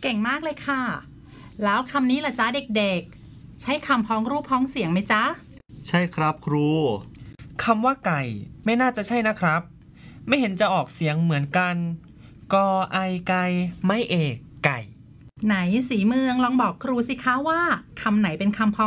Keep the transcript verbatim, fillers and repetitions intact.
เก่งมากเลยค่ะแล้วคำนี้ล่ะจ๊ะเด็กๆใช้คำพ้องรูปพ้องเสียงไหมจ๊ะใช่ครับครูคำว่าไก่ไม่น่าจะใช่นะครับไม่เห็นจะออกเสียงเหมือนกันกอไอไก่ไม่เอกไก่ไหนสีเมืองลองบอกครูสิคะว่าคำไหนเป็นคำพ้อง